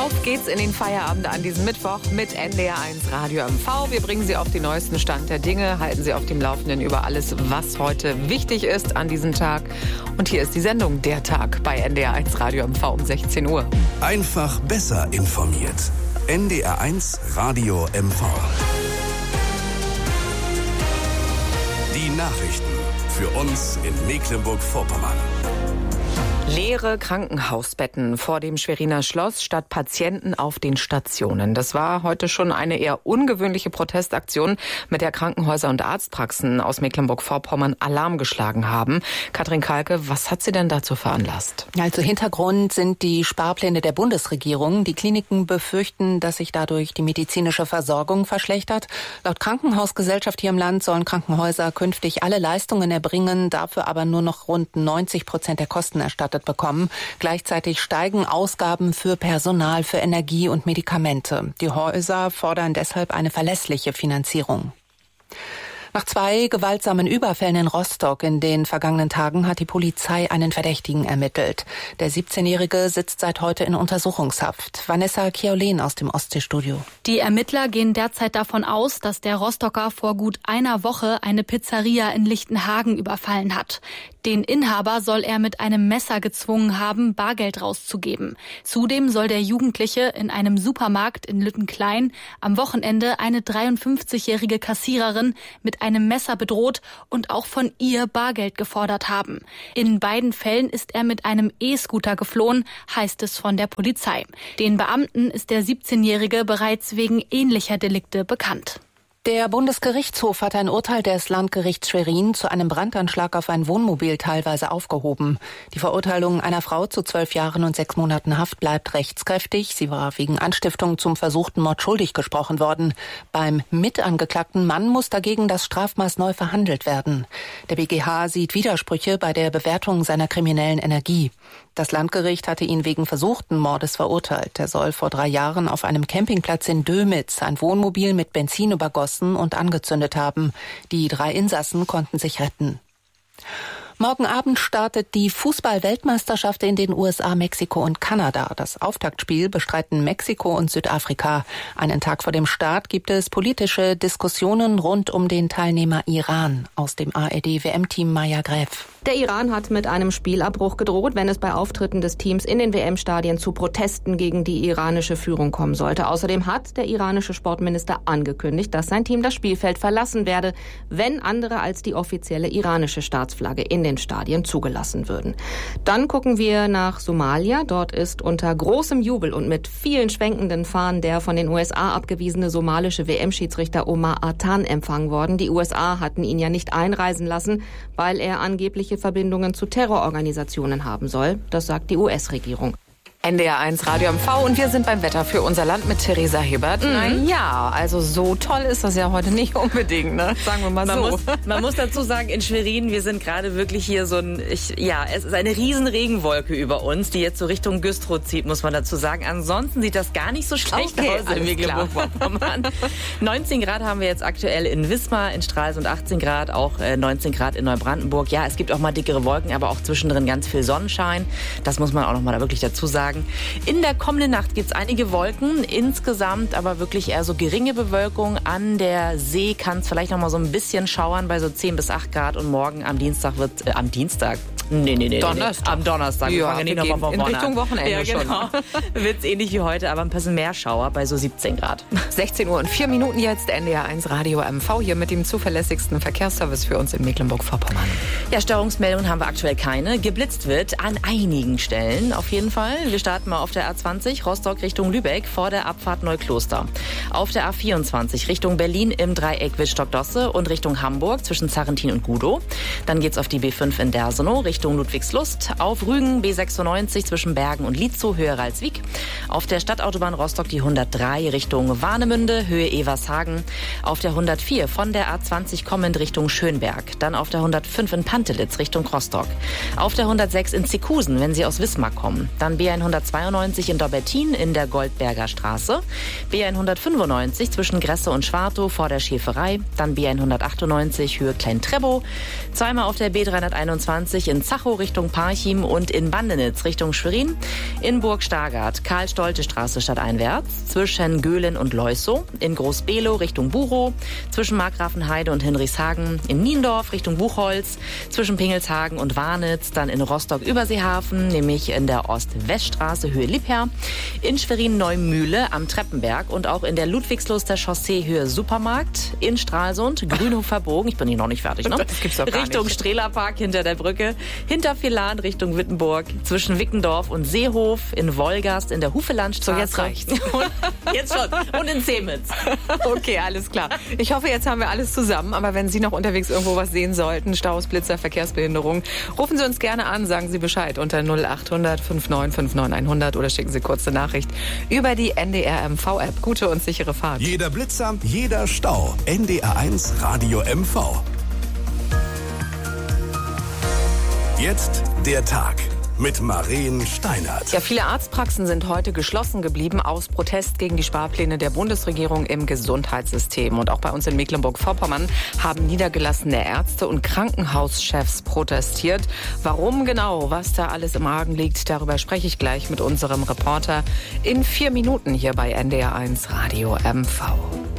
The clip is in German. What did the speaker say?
Auf geht's in den Feierabend an diesem Mittwoch mit NDR1 Radio MV. Wir bringen Sie auf den neuesten Stand der Dinge, halten Sie auf dem Laufenden über alles, was heute wichtig ist an diesem Tag. Und hier ist die Sendung Der Tag bei NDR1 Radio MV um 16 Uhr. Einfach besser informiert. NDR1 Radio MV. Die Nachrichten für uns in Mecklenburg-Vorpommern. Leere Krankenhausbetten vor dem Schweriner Schloss statt Patienten auf den Stationen. Das war heute schon eine eher ungewöhnliche Protestaktion, mit der Krankenhäuser und Arztpraxen aus Mecklenburg-Vorpommern Alarm geschlagen haben. Katrin Kalke, was hat Sie denn dazu veranlasst? Also Hintergrund sind die Sparpläne der Bundesregierung. Die Kliniken befürchten, dass sich dadurch die medizinische Versorgung verschlechtert. Laut Krankenhausgesellschaft hier im Land sollen Krankenhäuser künftig alle Leistungen erbringen, dafür aber nur noch rund 90% der Kosten erstattet bekommen. Gleichzeitig steigen Ausgaben für Personal, für Energie und Medikamente. Die Häuser fordern deshalb eine verlässliche Finanzierung. Nach 2 gewaltsamen Überfällen in Rostock in den vergangenen Tagen hat die Polizei einen Verdächtigen ermittelt. Der 17-Jährige sitzt seit heute in Untersuchungshaft. Vanessa Kieolen aus dem Ostseestudio. Die Ermittler gehen derzeit davon aus, dass der Rostocker vor gut einer Woche eine Pizzeria in Lichtenhagen überfallen hat. Den Inhaber soll er mit einem Messer gezwungen haben, Bargeld rauszugeben. Zudem soll der Jugendliche in einem Supermarkt in Lüttenklein am Wochenende eine 53-jährige Kassiererin mit einem Messer bedroht und auch von ihr Bargeld gefordert haben. In beiden Fällen ist er mit einem E-Scooter geflohen, heißt es von der Polizei. Den Beamten ist der 17-Jährige bereits wegen ähnlicher Delikte bekannt. Der Bundesgerichtshof hat ein Urteil des Landgerichts Schwerin zu einem Brandanschlag auf ein Wohnmobil teilweise aufgehoben. Die Verurteilung einer Frau zu 12 Jahren und 6 Monaten Haft bleibt rechtskräftig. Sie war wegen Anstiftung zum versuchten Mord schuldig gesprochen worden. Beim mitangeklagten Mann muss dagegen das Strafmaß neu verhandelt werden. Der BGH sieht Widersprüche bei der Bewertung seiner kriminellen Energie. Das Landgericht hatte ihn wegen versuchten Mordes verurteilt. Er soll vor 3 Jahren auf einem Campingplatz in Dömitz ein Wohnmobil mit Benzin übergossen und angezündet haben. Die 3 Insassen konnten sich retten. Morgen Abend startet die Fußball-Weltmeisterschaft in den USA, Mexiko und Kanada. Das Auftaktspiel bestreiten Mexiko und Südafrika. Einen Tag vor dem Start gibt es politische Diskussionen rund um den Teilnehmer Iran. Aus dem ARD-WM-Team Maja Gräf. Der Iran hat mit einem Spielabbruch gedroht, wenn es bei Auftritten des Teams in den WM-Stadien zu Protesten gegen die iranische Führung kommen sollte. Außerdem hat der iranische Sportminister angekündigt, dass sein Team das Spielfeld verlassen werde, wenn andere als die offizielle iranische Staatsflagge in den Stadien zugelassen würden. Dann gucken wir nach Somalia. Dort ist unter großem Jubel und mit vielen schwenkenden Fahnen der von den USA abgewiesene somalische WM-Schiedsrichter Omar Artan empfangen worden. Die USA hatten ihn ja nicht einreisen lassen, weil er angebliche Verbindungen zu Terrororganisationen haben soll. Das sagt die US-Regierung. NDR1 Radio MV und wir sind beim Wetter für unser Land mit Theresa Hebert. Ja, also so toll ist das ja heute nicht unbedingt, ne? Sagen wir mal so. Man muss dazu sagen, in Schwerin, wir sind gerade wirklich hier es ist eine riesen Regenwolke über uns, die jetzt so Richtung Güstrow zieht, muss man dazu sagen. Ansonsten sieht das gar nicht so schlecht aus in Mecklenburg-Vorpommern. 19 Grad haben wir jetzt aktuell in Wismar, in Stralsund 18 Grad, auch 19 Grad in Neubrandenburg. Ja, es gibt auch mal dickere Wolken, aber auch zwischendrin ganz viel Sonnenschein. Das muss man auch noch mal da wirklich dazu sagen. In der kommenden Nacht gibt es einige Wolken, insgesamt aber wirklich eher so geringe Bewölkung. An der See kann es vielleicht noch mal so ein bisschen schauern bei so 10 bis 8 Grad und morgen am Dienstag am Donnerstag. Ja, wir gehen in Richtung Wochenende ja, genau. schon. Wird es ähnlich wie heute, aber ein bisschen mehr Schauer bei so 17 Grad. 16 Uhr und 4 Minuten jetzt, NDR1 Radio MV hier mit dem zuverlässigsten Verkehrsservice für uns in Mecklenburg-Vorpommern. Ja, Störungsmeldungen haben wir aktuell keine. Geblitzt wird an einigen Stellen auf jeden Fall. Wir starten mal auf der A20 Rostock Richtung Lübeck vor der Abfahrt Neukloster. Auf der A24 Richtung Berlin im Dreieck Wittstock-Dosse und Richtung Hamburg zwischen Zarrentin und Gudow. Dann geht's auf die B5 in Dersenow Richtung Ludwigslust. Auf Rügen B96 zwischen Bergen und Lietzow Höhe Ralswiek. Auf der Stadtautobahn Rostock die 103 Richtung Warnemünde Höhe Evershagen. Auf der 104 von der A20 kommend Richtung Schönberg. Dann auf der 105 in Pantelitz Richtung Rostock. Auf der 106 in Zikusen, wenn Sie aus Wismar kommen. Dann B192 in Dobbertin in der Goldberger Straße. B195 zwischen Gresse und Schwartow vor der Schäferei. Dann B198 Höhe Klein-Trebow. Zweimal auf der B321 in Zachow Richtung Parchim und in Bandenitz Richtung Schwerin. In Burg-Stargard Karl-Stolte-Straße stadteinwärts zwischen Göhlen und Leusow. In Groß-Below Richtung Buchow zwischen Markgrafenheide und Hinrichshagen. In Niendorf Richtung Buchholz zwischen Pingelshagen und Warnitz. Dann in Rostock-Überseehafen, nämlich in der Ost-West-Straße Höhe Liebherr. In Schwerin-Neumühle am Treppenberg und auch in der Ludwigsluster Chaussee Höhe Supermarkt. In Stralsund Grünhofer Bogen. Ich bin hier noch nicht fertig, ne? Das gibt's doch gar Richtung nicht. Strehlerpark hinter der Brücke. Hinter Philan Richtung Wittenburg. Zwischen Wickendorf und Seehof. In Wolgast in der Hufelandstraße. So, jetzt reicht's. Jetzt schon. Und in Zemitz. Okay, alles klar. Ich hoffe, jetzt haben wir alles zusammen. Aber wenn Sie noch unterwegs irgendwo was sehen sollten, Staus, Blitzer, Verkehrsbehinderung, rufen Sie uns gerne an, sagen Sie Bescheid unter 0800 5959 100 oder schicken Sie kurze Nachricht über die NDR MV-App. Gute und sichere Fahrt. Jeder Blitzer, jeder Stau. NDR1 Radio MV. Jetzt der Tag mit Maren Steinert. Ja, viele Arztpraxen sind heute geschlossen geblieben aus Protest gegen die Sparpläne der Bundesregierung im Gesundheitssystem. Und auch bei uns in Mecklenburg-Vorpommern haben niedergelassene Ärzte und Krankenhauschefs protestiert. Warum genau, was da alles im Argen liegt, darüber spreche ich gleich mit unserem Reporter in 4 Minuten hier bei NDR1 Radio MV.